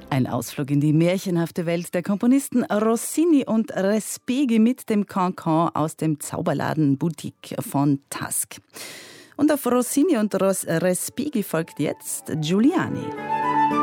Ein Ausflug in die märchenhafte Welt der Komponisten Rossini und Respighi mit dem Cancan aus dem Zauberladen Boutique von Tusk. Und auf Rossini und Respighi folgt jetzt Giuliani.